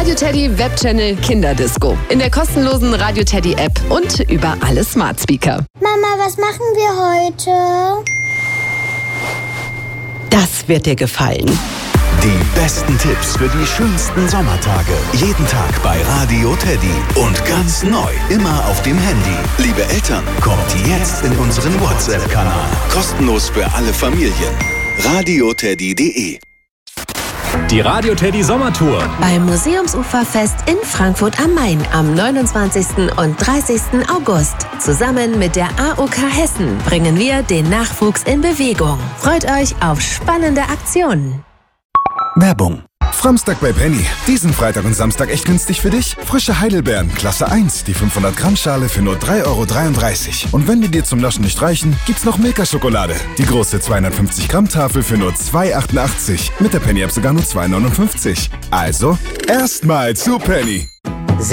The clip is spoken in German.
Radio Teddy Webchannel Kinderdisco. In der kostenlosen Radio Teddy App und über alle Smart Speaker. Mama, was machen wir heute? Das wird dir gefallen. Die besten Tipps für die schönsten Sommertage. Jeden Tag bei Radio Teddy. Und ganz neu, immer auf dem Handy. Liebe Eltern, kommt jetzt in unseren WhatsApp-Kanal. Kostenlos für alle Familien. radioteddy.de. Die Radio Teddy Sommertour. Beim Museumsuferfest in Frankfurt am Main am 29. und 30. August. Zusammen mit der AOK Hessen bringen wir den Nachwuchs in Bewegung. Freut euch auf spannende Aktionen. Werbung. Framstag bei Penny. Diesen Freitag und Samstag echt günstig für dich? Frische Heidelbeeren, Klasse 1, die 500 Gramm Schale für nur 3,33 €. Und wenn die dir zum Naschen nicht reichen, gibt's noch Milka-Schokolade. Die große 250 Gramm Tafel für nur 2,88 €. Mit der Penny-App sogar nur 2,59 €. Also, erstmal zu Penny.